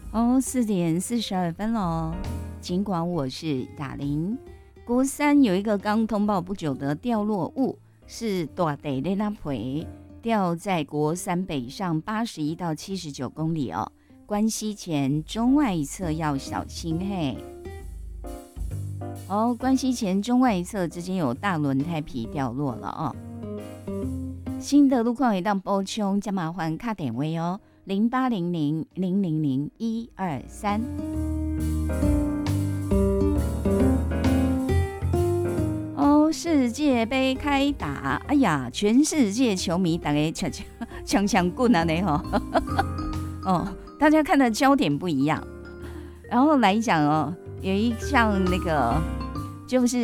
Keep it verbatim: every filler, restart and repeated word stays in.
哦，四点四十二分喽。尽管我是雅玲，国三有一个刚通报不久的掉落物，是大地的那培，掉在国三北上八十一到七十九公里哦。关西前中外一侧要小心嘿。哦，关西前中外一侧之间有大轮胎皮掉落了哦。新的路况也当补充，加麻烦卡点位哦。零八零零零零零一二三。哦，世界杯开打，哎呀，全世界球迷大家抢抢抢抢棍啊，你吼，哦，大家看的焦点不一样。然后来讲哦，有一项那个就是。